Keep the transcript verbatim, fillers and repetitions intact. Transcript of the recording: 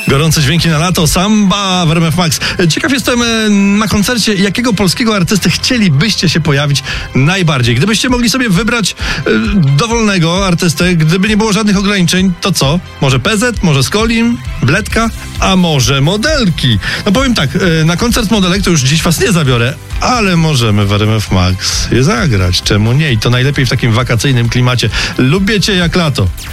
Gorące dźwięki na lato, samba w R M F Max. Ciekaw jestem na koncercie, jakiego polskiego artysty chcielibyście się pojawić najbardziej. Gdybyście mogli sobie wybrać e, dowolnego artystę, gdyby nie było żadnych ograniczeń, to co? Może P Z, może Skolim, Bledka, a może modelki? No powiem tak, e, na koncert modelek to już dziś was nie zabiorę, ale możemy w R M F Max je zagrać. Czemu nie? I to najlepiej w takim wakacyjnym klimacie. Lubię cię jak lato.